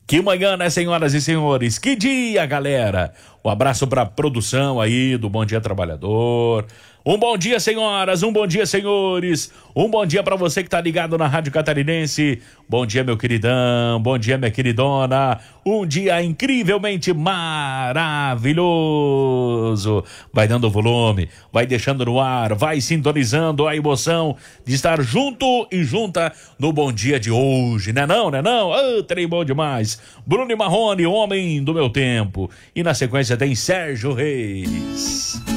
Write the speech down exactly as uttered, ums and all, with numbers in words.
Que manhã, né, senhoras e senhores? Que dia, galera! Um abraço pra produção aí do Bom Dia Trabalhador. Um bom dia, senhoras, um bom dia, senhores. Um bom dia pra você que tá ligado na Rádio Catarinense. Bom dia, meu queridão. Bom dia, minha queridona. Um dia incrivelmente maravilhoso. Vai dando volume, vai deixando no ar, vai sintonizando a emoção de estar junto e junta no Bom Dia de hoje, né não, né não? Ah, trem bom demais. Bruno e Marrone, homem do meu tempo. E na sequência tem Sérgio Reis.